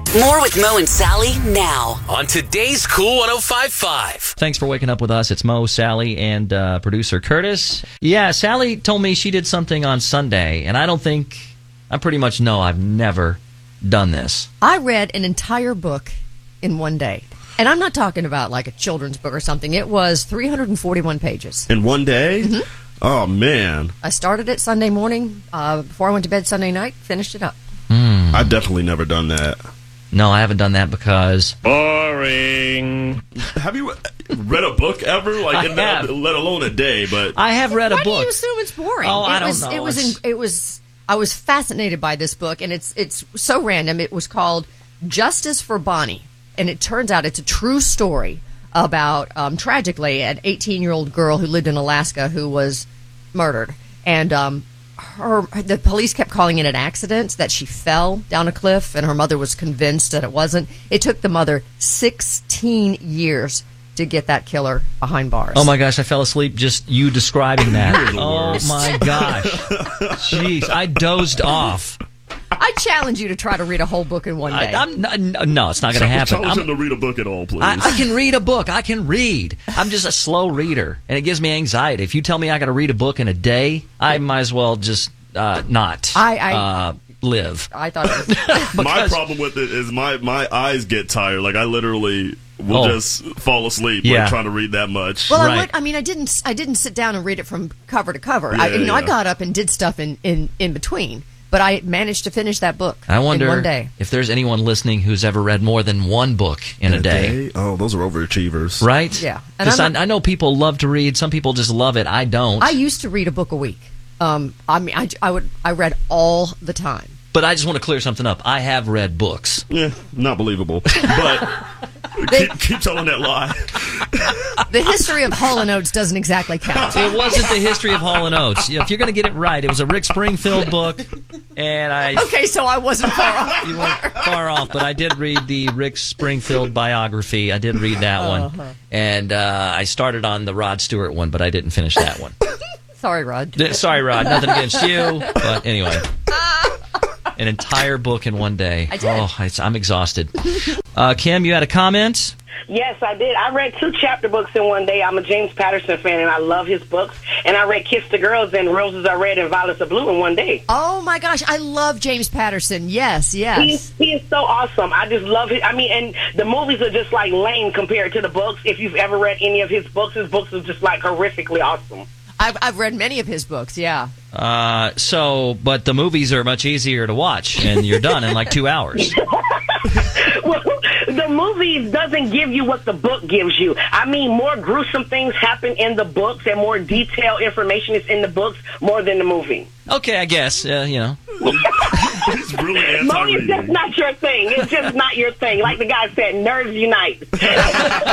More with Mo and Sally now on today's Cool 105.5. Thanks for waking up with us. It's Mo, Sally, and producer Curtis. Yeah, Sally told me she did something on Sunday, and I pretty much know I've never done this. I read an entire book in one day. And I'm not talking about like a children's book or something. It was 341 pages. In one day? Mm-hmm. Oh, man. I started it Sunday morning. Before I went to bed Sunday night, finished it up. I've definitely never done that. No, I haven't done that because... Boring. Have you read a book ever? Like, let alone a day, but... I have read a book. Why do you assume it's boring? Oh, I don't know. I was fascinated by this book, and it's so random. It was called Justice for Bonnie, and it turns out it's a true story about, tragically, an 18-year-old girl who lived in Alaska who was murdered. And the police kept calling it an accident, that she fell down a cliff, and her mother was convinced that it wasn't. It took the mother 16 years to get that killer behind bars. Oh my gosh, I fell asleep just you describing that. Oh my gosh. Jeez, I dozed off. I challenge you to try to read a whole book in one day. No, it's not going to happen. Tell him to read a book at all, please. I can read a book. I can read. I'm just a slow reader, and it gives me anxiety. If you tell me I got to read a book in a day, I might as well just not live. I thought it was... My problem with it is my eyes get tired. Like, I literally will just fall asleep trying to read that much. Well, right. I didn't sit down and read it from cover to cover. I got up and did stuff in between. But I managed to finish that book in one day. I wonder if there's anyone listening who's ever read more than one book in a day. Oh, those are overachievers. Right? Yeah. Because I know people love to read. Some people just love it. I don't. I used to read a book a week. I read all the time. But I just want to clear something up. I have read books. Yeah, not believable. But keep telling that lie. The history of Hall & Oates doesn't exactly count. It wasn't the history of Hall & Oates. If you're going to get it right, it was a Rick Springfield book. And Okay, so I wasn't far off. You weren't far off, but I did read the Rick Springfield biography. I did read that one. And I started on the Rod Stewart one, but I didn't finish that one. Sorry, Rod. Sorry, Rod. Nothing against you. But anyway. An entire book in one day. I did. Oh, I'm exhausted. Kim, you had a comment? Yes, I did. I read 2 chapter books in one day. I'm a James Patterson fan, and I love his books. And I read Kiss the Girls and Roses Are Red and Violets Are Blue in one day. Oh, my gosh. I love James Patterson. Yes. He is so awesome. I just love it. I mean, and the movies are just like lame compared to the books. If you've ever read any of his books are just like horrifically awesome. I've read many of his books, yeah. But the movies are much easier to watch, and you're done in like 2 hours. Well, the movie doesn't give you what the book gives you. I mean, more gruesome things happen in the books, and more detailed information is in the books more than the movie. Okay, I guess, It's really anti-reading. Mo, it's just not your thing. It's just not your thing. Like the guy said, nerds unite.